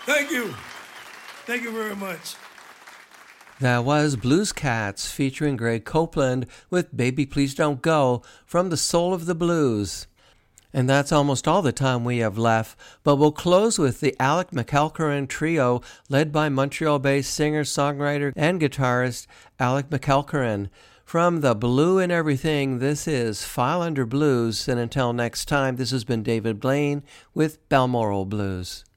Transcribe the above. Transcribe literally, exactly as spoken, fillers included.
Thank you. Thank you very much. That was Blues Cats featuring Greg Copeland with Baby Please Don't Go from the Soul of the Blues. And that's almost all the time we have left, but we'll close with the Alec McAlkerin Trio led by Montreal-based singer, songwriter, and guitarist Alec McAlkerin. From the Blue and Everything, this is File Under Blues, and until next time, this has been David Blaine with Balmoral Blues.